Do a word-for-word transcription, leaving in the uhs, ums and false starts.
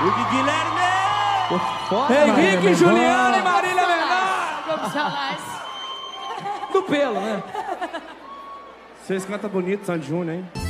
Guilherme! Tô foda, Henrique, Juliana e Marília Mendonça. Profissionais. Do pelo, né? Vocês cantam bonito, Sandy Júnior, hein?